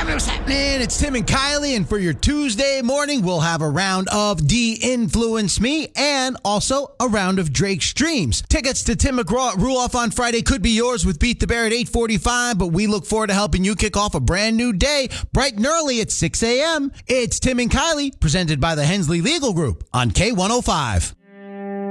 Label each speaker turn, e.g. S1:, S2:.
S1: What's happening? It's Tim and Kylie, and for your Tuesday morning, we'll have a round of De-Influence Me and also a round of Drake Streams. Tickets to Tim McGraw-Ruloff on Friday could be yours with Beat the Bear at 8:45, but we look forward to helping you kick off a brand new day bright and early at 6 a.m. It's Tim and Kylie, presented by the Hensley Legal Group on K105.